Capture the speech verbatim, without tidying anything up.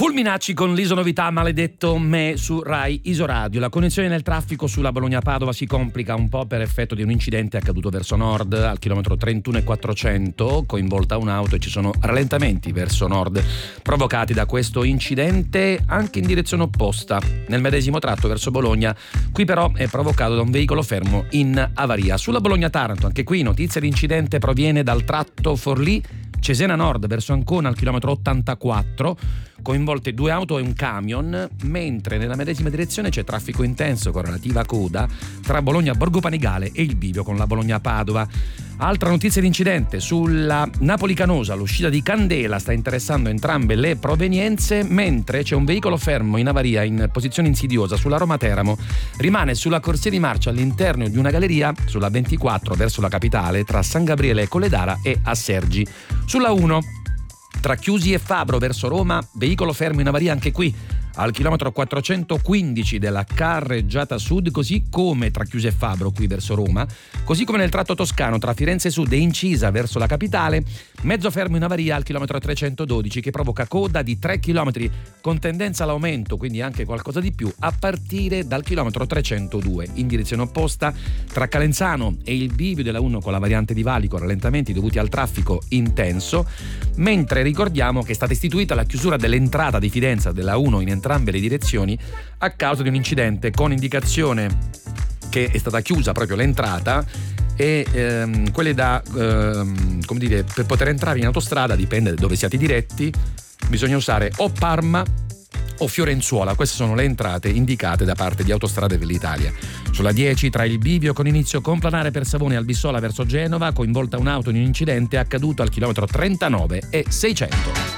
Fulminacci con l'isonovità Maledetto me su Rai Isoradio. La connessione nel traffico sulla Bologna-Padova si complica un po' per effetto di un incidente accaduto verso nord al chilometro trentuno e quattrocento, coinvolta un'auto e ci sono rallentamenti verso nord provocati da questo incidente anche in direzione opposta nel medesimo tratto verso Bologna. Qui però è provocato da un veicolo fermo in avaria. Sulla Bologna-Taranto anche qui notizia di incidente proviene dal tratto Forlì Cesena Nord verso Ancona al chilometro ottantaquattro, coinvolte due auto e un camion, mentre nella medesima direzione c'è traffico intenso con relativa coda tra Bologna Borgo Panigale e il bivio con la Bologna Padova. Altra notizia di incidente sulla Napoli Canosa, l'uscita di Candela sta interessando entrambe le provenienze, mentre c'è un veicolo fermo in avaria in posizione insidiosa sulla Roma Teramo, rimane sulla corsia di marcia all'interno di una galleria sulla ventiquattro verso la capitale tra San Gabriele Colledara e Assergi. Sulla uno tra Chiusi e Fabro verso Roma, veicolo fermo in avaria anche qui al chilometro quattrocentoquindici della carreggiata sud, così come tra Chiusi e Fabro qui verso Roma, così come nel tratto toscano tra Firenze Sud e Incisa verso la capitale, mezzo fermo in avaria al chilometro trecentododici che provoca coda di tre chilometri con tendenza all'aumento, quindi anche qualcosa di più a partire dal chilometro trecentodue. In direzione opposta tra Calenzano e il bivio della uno con la variante di Valico, rallentamenti dovuti al traffico intenso, mentre ricordiamo che è stata istituita la chiusura dell'entrata di Fidenza della uno in entrambe le direzioni a causa di un incidente con indicazione che è stata chiusa proprio l'entrata e ehm, quelle da ehm, come dire, per poter entrare in autostrada, dipende da dove siate diretti, bisogna usare o Parma o Fiorenzuola. Queste sono le entrate indicate da parte di Autostrade dell'Italia. Sulla dieci tra il bivio con inizio complanare per Savone e Albissola verso Genova, coinvolta un'auto in un incidente accaduto al chilometro trentanove e seicento.